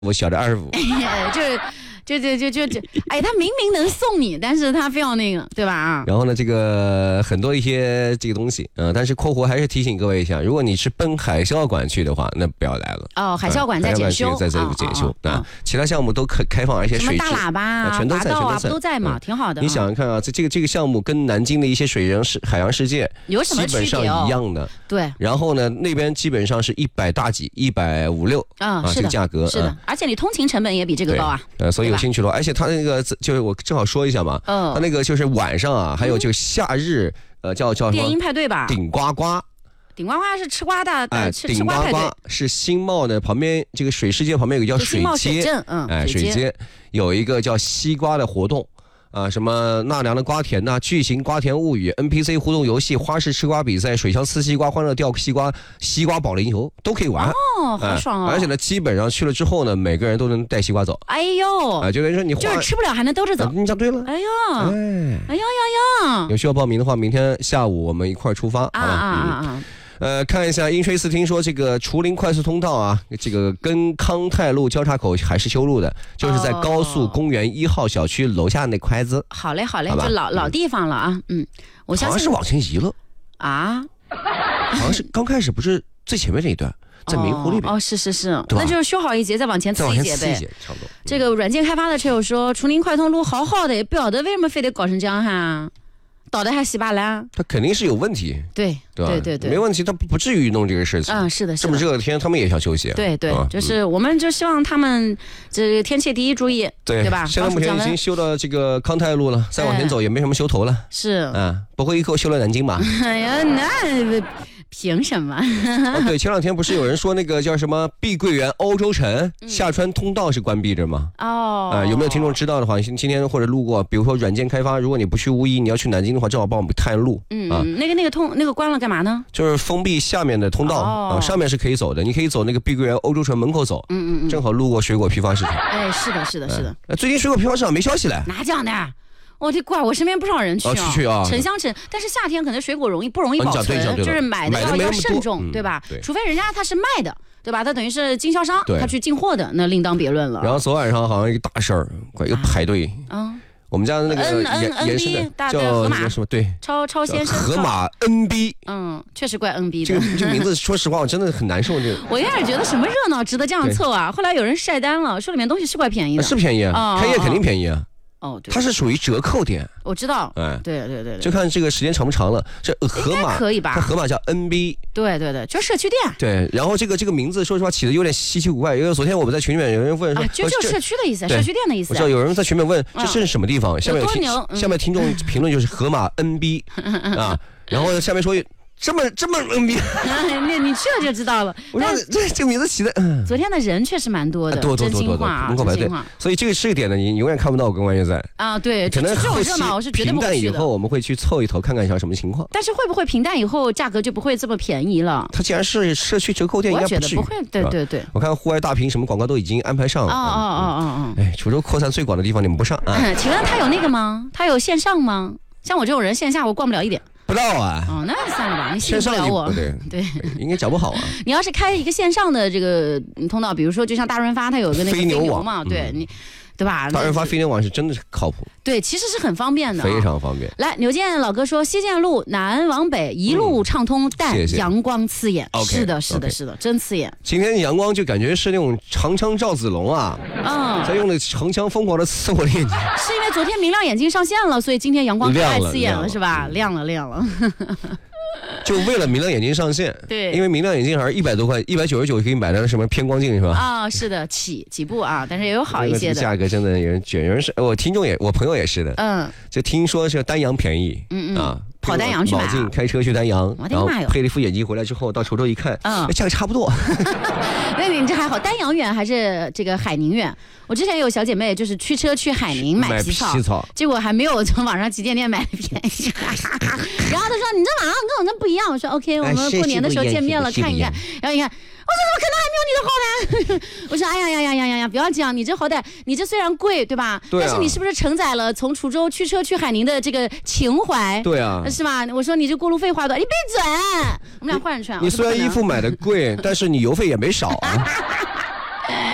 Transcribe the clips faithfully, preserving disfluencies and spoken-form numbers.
我小的二十五， 就是就就就就就，哎，他明明能送你，但是他非要那个，对吧？啊。 然后呢，这个很多一些这个东西，嗯、呃，但是括弧还是提醒各位一下，如果你是奔海啸馆去的话，那不要来了。 哦，海啸馆在检修， 在这个检修啊、哦，其他项目都可开放，而且水质什么大喇叭啊、 全都在，全都在， 都在嘛，挺好的。 你想想看啊，这这个这个项目跟南京的一些水洋世海洋世界有什么区别？ 基本上一样的。 对。 然后呢，那边基本上是一百大几，一百五六啊，这个价格是的，而且你通勤成本也比这个高啊。 呃，所以有兴趣的话，而且它那个就是我正好说一下嘛，嗯，它那个就是晚上啊，还有就夏日，呃，叫叫什么？ 电音派对吧？ 顶呱呱。 顶呱呱是吃瓜的， 哎， 顶呱呱是新茂的旁边，这个水世界旁边有个叫水街， 嗯， 哎，水街有一个叫西瓜的活动。啊，什么纳凉的瓜田呐、啊，巨型瓜田物语 N P C 互动游戏、花式吃瓜比赛、水枪呲西瓜、欢乐掉西瓜、西瓜保龄球都可以玩哦，好爽哦！ 而且呢，基本上去了之后呢，每个人都能带西瓜走。 哎呦， 啊，就等于说你就是吃不了还能兜着走。 啊、你讲对了。 哎呦，哎，哎呀呀呀！ 有需要报名的话，明天下午我们一块儿出发， 啊好吧？ 啊啊啊！ 呃，看一下英吹四听说这个滁林快速通道啊，这个跟康泰路交叉口还是修路的，就是在高速公园一号小区楼下那块子。 好嘞，好嘞，就老老地方了啊。嗯，我相信好像是往前移了啊， 好像是刚开始不是最前面这一段。在明湖里边哦, 哦，是是是，那就是修好一截，再往前刺一截呗。 差不多。 这个软件开发的车友说，滁林快通路好好的，不晓得为什么非得搞成这样哈。倒的还稀巴烂， 他肯定是有问题， 对对吧？ 对对对， 没问题，他不至于弄这个事情。 嗯，是的，是的。 这么热的天，他们也想休息。 对对， 啊、 就是我们就希望他们这个天气第一注意， 对对吧？ 现在目前已经修到这个康泰路了，再往前走也没什么修头了。 是， 嗯，不会一口修了南京吧？ 哎呀，那凭什么？ 哦、对，前两天不是有人说那个叫什么碧桂园欧洲城下川通道是关闭着吗？ 哦， 啊、呃，有没有听众知道的话，今天或者路过，比如说软件开发，如果你不去乌衣，你要去南京的话，正好帮我们探路。 嗯啊，那个那个通那个关了干嘛呢？ 就是封闭下面的通道啊、哦呃，上面是可以走的，你可以走那个碧桂园欧洲城门口走。 嗯嗯嗯， 正好路过水果批发市场。 哎，是的，是的，是的。 呃、最近水果批发市场没消息了。 哪讲的？我这怪我身边不少人去啊， 哦、去去啊， 沉香沉，但是夏天可能水果容易不容易保存， 哦、 就是买的要要慎重， 嗯、 对吧？ 对， 除非人家他是卖的，对吧？他等于是经销商，他去进货的，那另当别论了。 然后昨晚上好像一个大事儿，一个排队， 嗯， 我们家的那个延延伸的叫那个什么对， 超超先生， 河马 N B， 嗯，确实怪 N B 的。这个这个名字，说实话，我真的很难受。这个我一开始觉得什么热闹值得这样凑啊，后来有人晒单了，说里面东西是怪便宜的， 是便宜啊，开业肯定便宜啊。 哦，对， 它是属于折扣店， 我知道， 哎， 对对对， 就看这个时间长不长了。这河马可以吧？ 它河马叫 N B， 对对对，就是社区店。 对，然后这个这个名字，说实话起的有点稀奇古怪。因为昨天我们在群里面有人问说， 就就社区的意思，社区店的意思。 我知道有人在群里面问，这是什么地方？下面听下面听众评论就是河马 N B 啊，然后下面说。这么这么嗯，你你去了就知道了。 我说这这个名字起的，嗯， 昨天的人确实蛮多的， 多多多多多，门口排队，所以这个是一点呢，你永远看不到跟关悦在啊，对， 可能这种热闹我是绝对不会去的。 平淡以后我们会去凑一头看看一下什么情况。 但是会不会平淡以后价格就不会这么便宜了？ 它既然是社区折扣店，应该不至于。我觉得不会，对对对。 我看户外大屏什么广告都已经安排上了。 哦哦哦哦哦。 哎，滁州扩散最广的地方你们不上啊？ 请问他有那个吗？他有线上吗？像我这种人线下我逛不了一点。 不到啊！ 哦，那算了吧，你信不了我。 对对， 应该讲不好啊。 你要是开一个线上的这个通道，比如说就像大润发，它有个那个飞牛嘛，对你。对吧？ 大润发飞牛网是真的是靠谱， 对，其实是很方便的、啊， 非常方便。 来，牛健老哥说，西建路南往北一路畅通，但阳光刺眼。 嗯、 是的，是的，是的，真刺眼。 今天阳光就感觉是那种长枪赵子龙啊，嗯，在用那长枪疯狂的刺我的眼睛。 是因为昨天明亮眼镜上线了，所以今天阳光太刺眼了，是吧？亮了，亮了。 就为了明亮眼镜上线， 对， 因为明亮眼镜还是一百多块，一百九十九可以买到什么偏光镜是吧？ 啊，是的，起起步啊，但是也有好一些的。 价格真的有人卷，有人是我听众也，我朋友也是的，嗯，就听说是丹阳便宜，嗯嗯啊， 跑丹阳去买、啊， 宝镜开车去丹阳，然后配了一副眼镜回来之后，到滁州一看，嗯，价格差不多。 那你这还好，丹阳远还是这个海宁远？我之前有小姐妹就是驱车去海宁买皮草， 皮草结果还没有从网上旗舰店买的便宜。然后她说：“你这网上跟我那不一样。”我说 ：“OK， 我们过年的时候见面了，看一看。”然后一看，我说：“怎么可能还没有你的好呢？”我说：“哎呀呀呀呀呀呀，不要这样！你这好歹，你这虽然贵，对吧？ 对啊、 但是你是不是承载了从滁州驱车去海宁的这个情怀？ 对啊， 是吧？我说你这过路费花多少？你闭嘴！我们俩换着穿。 你虽然衣服买的贵，但是你邮费也没少啊。”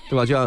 对吧？就像